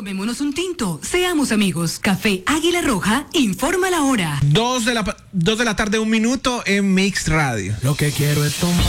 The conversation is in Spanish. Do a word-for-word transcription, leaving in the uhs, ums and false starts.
Tomémonos un tinto, seamos amigos. Café Águila Roja, informa la hora. Dos de la, dos de la tarde, un minuto en Mix Radio. Lo que quiero es tomar.